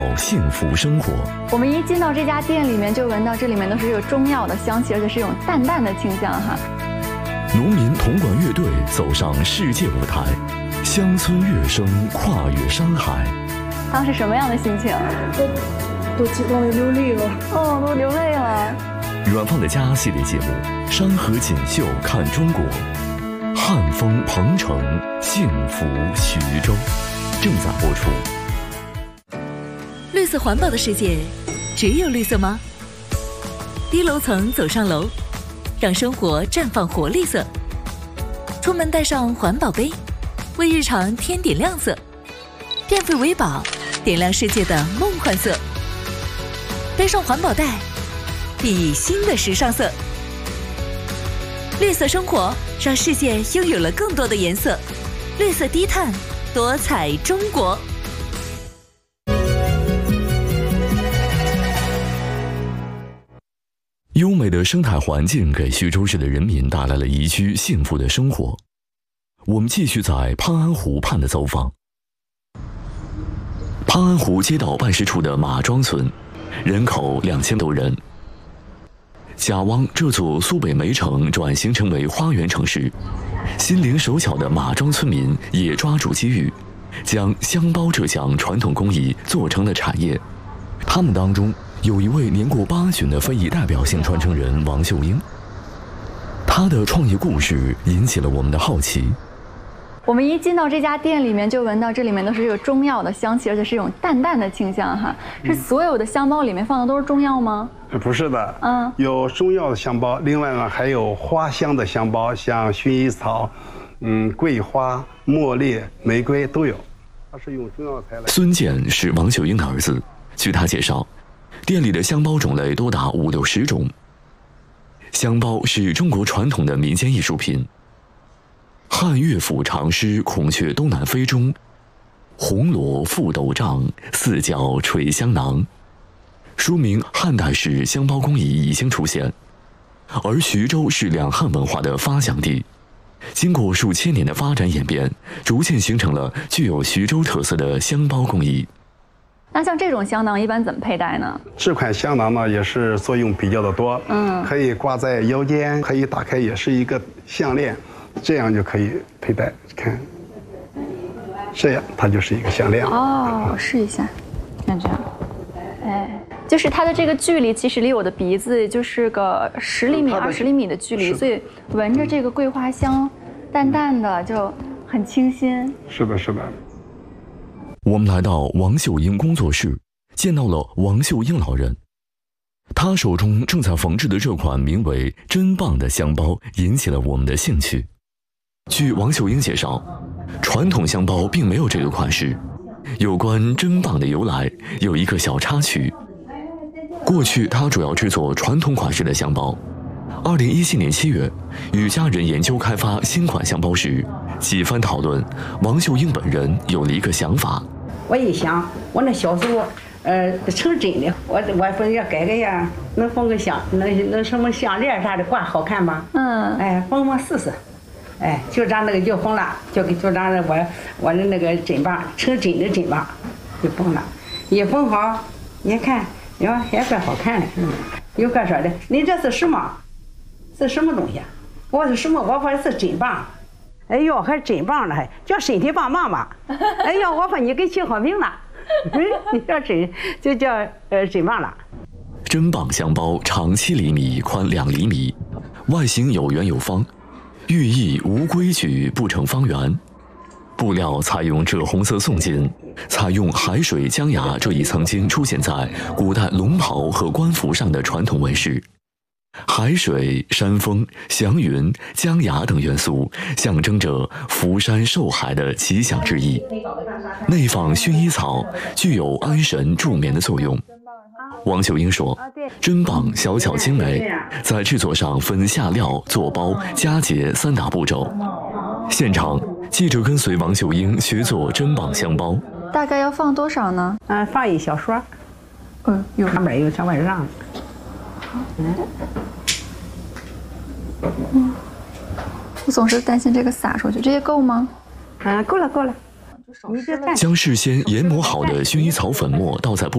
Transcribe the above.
幸福生活。 我们一进到这家店里面，就闻到这里面都是有中药的香气，而且是一种淡淡的清香哈。 农民铜管乐队走上世界舞台，乡村乐声跨越山海。 当时什么样的心情？ 都激动的流泪了。 哦，都流泪了。 远方的家系列节目《山河锦绣看中国》，汉风鹏城，幸福徐州，正在播出。 绿色环保的世界，只有绿色吗？低楼层走上楼，让生活绽放活力色。出门带上环保杯，为日常添点亮色。变废为宝，点亮世界的梦幻色。背上环保袋，熠熠新的时尚色。绿色生活，让世界拥有了更多的颜色。绿色低碳，多彩中国。 优美的生态环境给徐州市的人民带来了宜居幸福的生活。我们继续在潘安湖畔的走访。潘安湖街道办事处的马庄村，人口2000多人。贾汪这座苏北煤城转型成为花园城市，心灵手巧的马庄村民也抓住机遇，将香包这项传统工艺做成了产业。他们当中有一位年过80的非遗代表性传承人王秀英，他的创业故事引起了我们的好奇。 我们一进到这家店里面，就闻到这里面都是有中药的香气，而且是一种淡淡的清香哈。是所有的香包里面放的都是中药吗？ 不是的，有中药的香包，另外呢还有花香的香包，像薰衣草、桂花、茉莉、玫瑰都有。它是用中药材来。孙健是王秀英的儿子，据他介绍，店里的香包种类多达50-60种。香包是中国传统的民间艺术品。汉乐府长诗《孔雀东南飞》中，红罗覆斗帐，四角垂香囊，说明汉代时香包工艺已经出现。而徐州是两汉文化的发祥地，经过数千年的发展演变，逐渐形成了具有徐州特色的香包工艺。 那像这种香囊一般怎么佩戴呢？这款香囊呢也是作用比较的多，可以挂在腰间，可以打开，也是一个项链。这样就可以佩戴，看，这样它就是一个项链。哦，试一下，看这样，哎，就是它的这个距离，其实离我的鼻子就是个10厘米、20厘米的距离，所以闻着这个桂花香，淡淡的就很清新。是的，是的。 我们来到王秀英工作室，见到了王秀英老人。他手中正在缝制的这款名为“真棒”的香包引起了我们的兴趣。据王秀英介绍，传统香包并没有这个款式。有关“真棒”的由来，有一个小插曲。过去他主要制作传统款式的香包。2017年7月，与家人研究开发新款香包时，几番讨论，王秀英本人有了一个想法。 我一想，我那小时候。成真的，我说要改个样，能缝个能什么项链啥的挂好看吗？哎，缝试试，哎，就让那个就缝了，就让我的那个针棒成真的针棒，就缝了，一缝好，你看，哟，也怪好看的。有个说的，你这是什么？是什么东西啊？我说什么？我说是针棒。哎呦，还针棒了，还叫身体棒棒吧？哎呦，我说你给起好名了。你叫针就叫针棒了。 真棒香包长7厘米，宽2厘米，外形有圆有方，寓意无规矩不成方圆。布料采用赭红色宋金，采用海水、江崖这一曾经出现在古代龙袍和官服上的传统纹饰。海水、山峰、祥云、江崖等元素象征着福山寿海的吉祥之意。内放薰衣草，具有安神助眠的作用。王秀英说，真棒小巧精美，在制作上分下料、做包、夹结3大步骤。现场，记者跟随王秀英学做真棒香包。 大概要放多少呢？ 放一小撮。有上面有小外让。 我总是担心这个洒出去，这些够吗？ 够了。 将事先研磨好的薰衣草粉末倒在